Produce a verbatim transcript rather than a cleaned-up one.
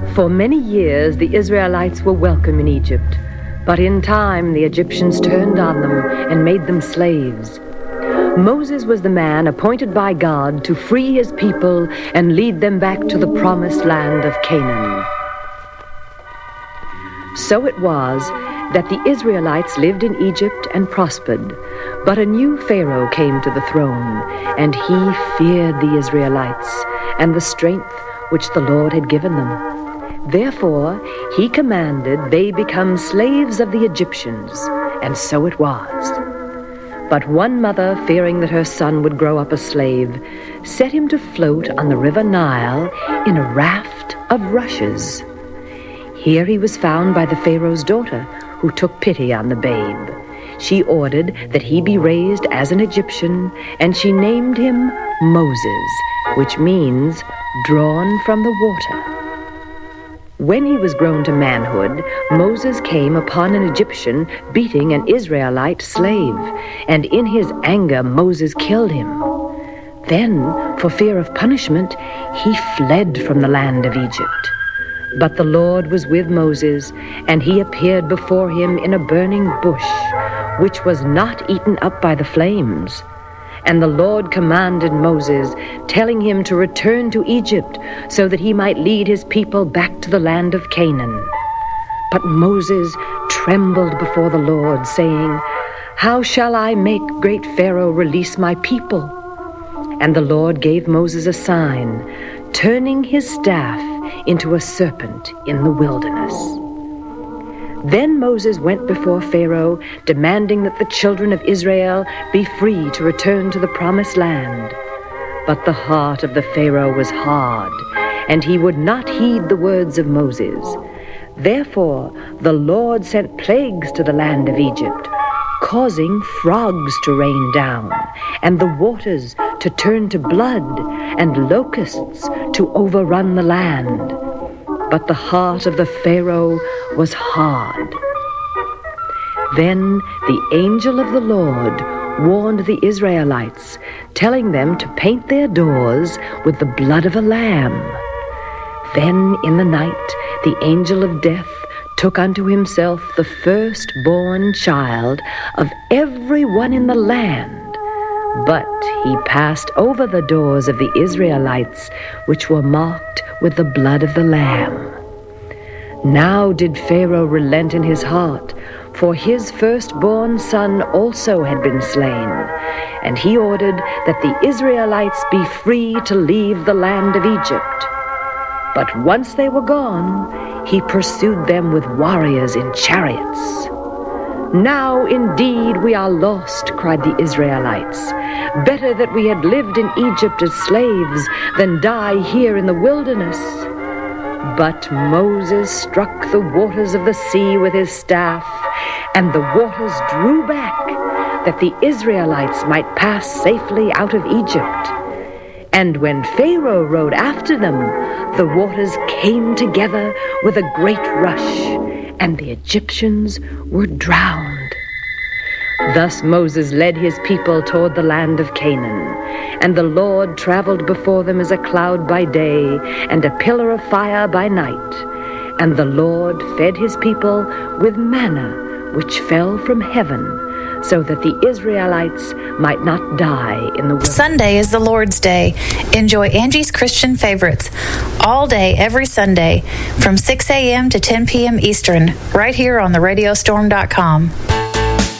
For many years, the Israelites were welcome in Egypt, but in time the Egyptians turned on them and made them slaves. Moses was the man appointed by God to free his people and lead them back to the promised land of Canaan. So it was that the Israelites lived in Egypt and prospered, but a new Pharaoh came to the throne, and he feared the Israelites and the strength which the Lord had given them. Therefore, he commanded they become slaves of the Egyptians, and so it was. But one mother, fearing that her son would grow up a slave, set him to float on the river Nile in a raft of rushes. Here he was found by the Pharaoh's daughter, who took pity on the babe. She ordered that he be raised as an Egyptian, and she named him Moses, which means drawn from the water. When he was grown to manhood, Moses came upon an Egyptian beating an Israelite slave, and in his anger Moses killed him. Then, for fear of punishment, he fled from the land of Egypt. But the Lord was with Moses, and he appeared before him in a burning bush, which was not eaten up by the flames. And the Lord commanded Moses, telling him to return to Egypt, so that he might lead his people back to the land of Canaan. But Moses trembled before the Lord, saying, "How shall I make great Pharaoh release my people?" And the Lord gave Moses a sign, turning his staff into a serpent in the wilderness. Then Moses went before Pharaoh, demanding that the children of Israel be free to return to the promised land. But the heart of the Pharaoh was hard, and he would not heed the words of Moses. Therefore the Lord sent plagues to the land of Egypt, causing frogs to rain down, and the waters to turn to blood, and locusts to overrun the land. But the heart of the Pharaoh was hard. Then the angel of the Lord warned the Israelites, telling them to paint their doors with the blood of a lamb. Then in the night the angel of death took unto himself the firstborn child of every one in the land. But he passed over the doors of the Israelites, which were marked with the blood of the Lamb. Now did Pharaoh relent in his heart, for his firstborn son also had been slain, and he ordered that the Israelites be free to leave the land of Egypt. But once they were gone, he pursued them with warriors in chariots. "Now indeed we are lost," cried the Israelites. "Better that we had lived in Egypt as slaves than die here in the wilderness." But Moses struck the waters of the sea with his staff, and the waters drew back, that the Israelites might pass safely out of Egypt. And when Pharaoh rode after them, the waters came together with a great rush, and the Egyptians were drowned. Thus Moses led his people toward the land of Canaan, and the Lord traveled before them as a cloud by day and a pillar of fire by night. And the Lord fed his people with manna, which fell from heaven, so that the Israelites might not die in the wilderness. Sunday is the Lord's Day. Enjoy Angie's Christian Favorites all day, every Sunday, from six a.m. to ten p.m. Eastern, right here on the radio storm dot com.